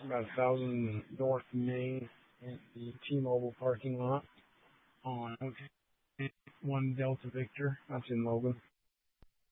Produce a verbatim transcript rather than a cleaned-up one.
about a thousand North Main in the T-Mobile parking lot on one Delta Victor. That's in Logan.